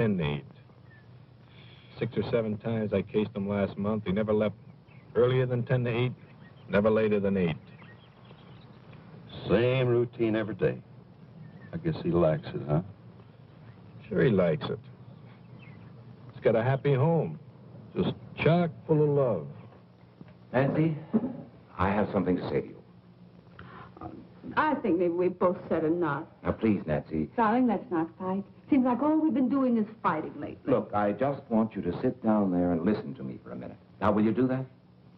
10 to eat. 6 or 7 times I cased him last month. He never left earlier than 10 to eat, never later than 8. Same routine every day. I guess he likes it, huh? Sure he likes it. He's got a happy home, just chock full of love. Nancy, I have something to say to you. I think maybe we both said enough. Now, please, Nancy. Darling, let's not fight. Seems like all we've been doing is fighting lately. Look, I just want you to sit down there and listen to me for a minute. Now, will you do that?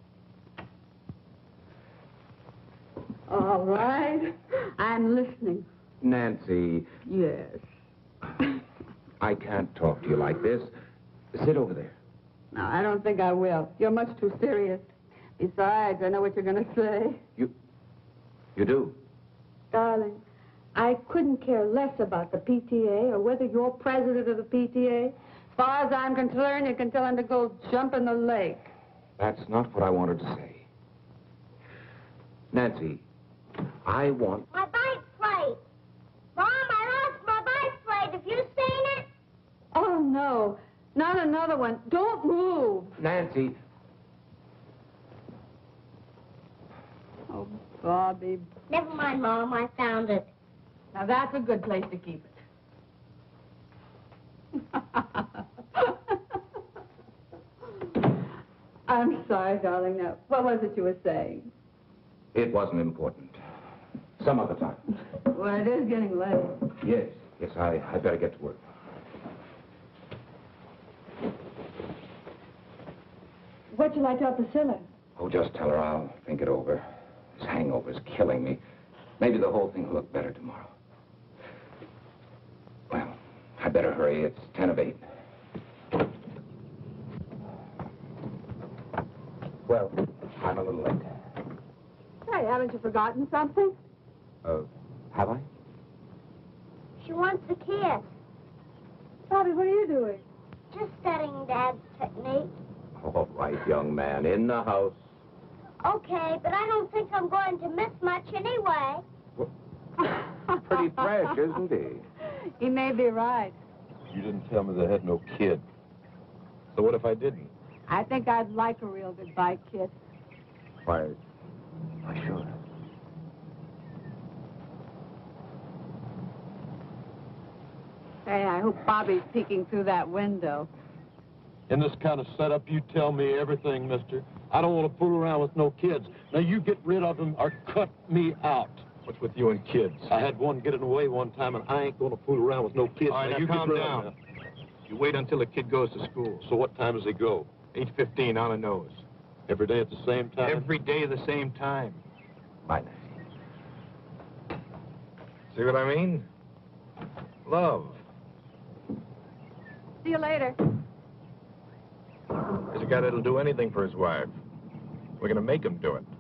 All right. I'm listening. Nancy. Yes. I can't talk to you like this. Sit over there. No, I don't think I will. You're much too serious. Besides, I know what you're going to say. You do? Darling, I couldn't care less about the PTA or whether you're president of the PTA. As far as I'm concerned, you can tell him to go jump in the lake. That's not what I wanted to say. Nancy, I want... My bike plate. Mom, I lost my bike plate. Have you seen it? Oh, no. Not another one. Don't move. Nancy. Oh, Bobby. Never mind, Mom. I found it. Now, that's a good place to keep it. I'm sorry, darling. Now, what was it you were saying? It wasn't important. Some other time. Well, it is getting late. Yes, I better get to work. What'd you like to tell Priscilla? Oh, just tell her I'll think it over. This hangover's killing me. Maybe the whole thing will look better tomorrow. Well, I better hurry. It's 10 of 8. Well, I'm a little late. Hey, haven't you forgotten something? Have I? She wants a kiss. Bobby, what are you doing? Just studying Dad's technique. All right, young man, in the house. Okay, but I don't think I'm going to miss much anyway. Pretty fresh, isn't he? He may be right. You didn't tell me they had no kid. So what if I didn't? I think I'd like a real goodbye kiss. Why, sure. Hey, I hope Bobby's peeking through that window. In this kind of setup, you tell me everything, mister. I don't want to fool around with no kids. Now, you get rid of them or cut me out. What's with you and kids? I had one getting away one time, and I ain't going to fool around with no kids. All right, now you calm get rid down. of them. You wait until the kid goes to school. So what time does he go? 8:15 on the nose. Every day at the same time? Every day at the same time. Bye, Nancy. See what I mean? Love. See you later. There's a guy that'll do anything for his wife. We're going to make him do it.